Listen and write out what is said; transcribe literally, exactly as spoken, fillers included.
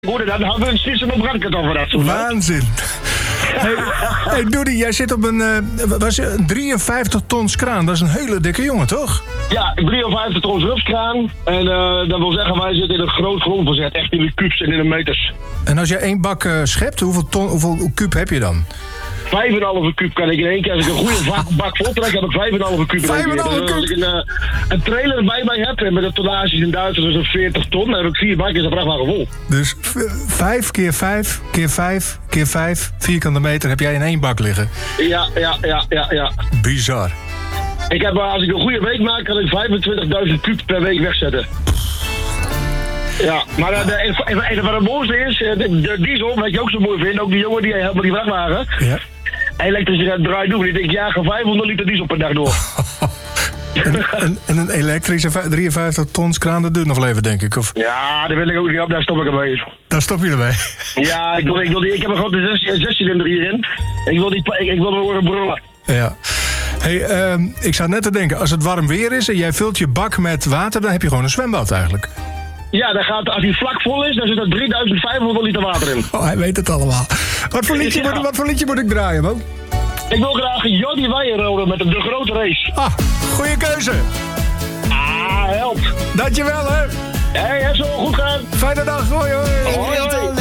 Goed, dan hadden we een sissende brandkartoffel. Dat zo. Waanzin. Hey, hey Doody, jij zit op een uh, was een drieënvijftig tons kraan. Dat is een hele dikke jongen, toch? Ja, drieënvijftig tons rupskraan. En uh, dat wil zeggen, wij zitten in een groot grondverzet. Echt in de kubus en in de meters. En als je één bak uh, schept, hoeveel, ton, hoeveel kuub heb je dan? vijf komma vijf kuub kan ik in één keer. Als ik een goede bak vol trek, heb ik vijf komma vijf kuub in één keer. Dus als ik een, uh, een trailer bij mij heb, en met de tonnages in Duitsland dus een veertig ton, dan heb ik vier bakken, is de vrachtwagen vol. Dus vijf keer vijf keer vijf keer vijf vierkante meter heb jij in één bak liggen? Ja, ja, ja, ja, ja. Bizar. Ik heb, als ik een goede week maak, kan ik vijfentwintigduizend kuub per week wegzetten. Ja, maar uh, de, en, en wat het mooiste is, de, de diesel, wat je ook zo mooi vindt, ook die jongen die helemaal die vrachtwagen. Ja. Elektrische draai doen. Ik denk, ja, ga vijfhonderd liter diesel per dag door. en, en, en een elektrische drieënvijftig tons kraan, dat duurt nog wel even, denk ik. Of... Ja, daar wil ik ook niet op, daar stop ik ermee. Daar stop je ermee? Ja, ik, wil, ik, wil die, ik heb een grote zescilinder hierin. Ik wil, die, ik, ik wil me horen brullen. Ja. Hey, uh, ik zou net te denken, als het warm weer is en jij vult je bak met water, dan heb je gewoon een zwembad eigenlijk. Ja, dan gaat, als hij vlak vol is, dan zit er drieduizend vijfhonderd liter water in. Oh, hij weet het allemaal. Wat voor liedje, ja. moet, wat voor liedje moet ik draaien, man? Ik wil graag Jordi Weijenrode met de grote race. Ah, goede keuze. Ah, helpt. Dankjewel, hè. Hé, hey, heb zo goed gedaan. Fijne dag, hoi, hoi. Hoi, hoi.